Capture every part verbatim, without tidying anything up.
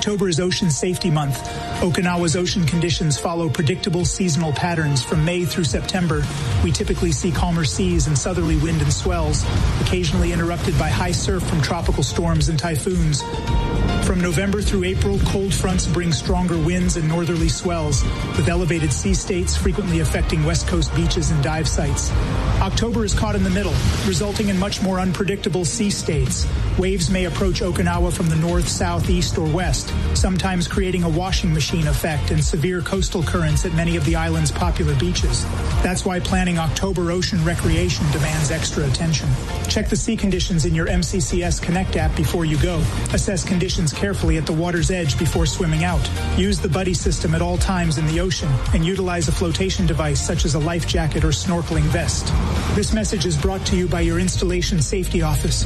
October is Ocean Safety Month. Okinawa's ocean conditions follow predictable seasonal patterns. From May through September, we typically see calmer seas and southerly wind and swells, occasionally interrupted by high surf from tropical storms and typhoons. From November through April, cold fronts bring stronger winds and northerly swells, with elevated sea states frequently affecting west coast beaches and dive sites. October is caught in the middle, resulting in much more unpredictable sea states. Waves may approach Okinawa from the north, south, east, or west, sometimes creating a washing machine effect and severe coastal currents at many of the island's popular beaches. That's why planning October ocean recreation demands extra attention. Check the sea conditions in your M C C S Connect app before you go. Assess conditions carefully at the water's edge before swimming out. Use the buddy system at all times in the ocean and utilize a flotation device such as a life jacket or snorkeling vest. This message is brought to you by your installation safety office.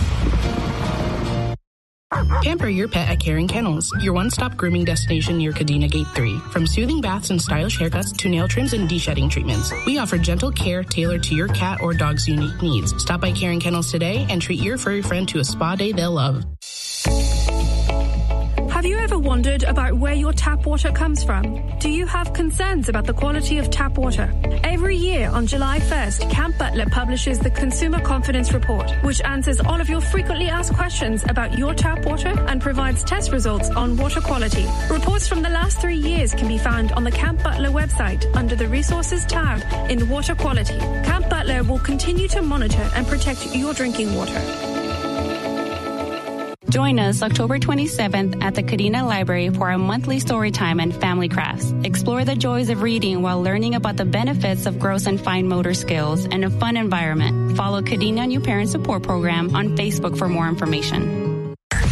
Pamper your pet at Caring Kennels, your one-stop grooming destination near Kadena Gate three. From soothing baths and stylish haircuts to nail trims and de-shedding treatments, we offer gentle care tailored to your cat or dog's unique needs. Stop by Caring Kennels today and treat your furry friend to a spa day they'll love. Have you ever wondered about where your tap water comes from? Do you have concerns about the quality of tap water? Every year on July first, Camp Butler publishes the Consumer Confidence Report, which answers all of your frequently asked questions about your tap water and provides test results on water quality. Reports from the last three years can be found on the Camp Butler website under the Resources tab in Water Quality. Camp Butler will continue to monitor and protect your drinking water. Join us October twenty-seventh at the Kadena Library for a monthly story time and family crafts. Explore the joys of reading while learning about the benefits of gross and fine motor skills in a fun environment. Follow Kadena New Parent Support Program on Facebook for more information.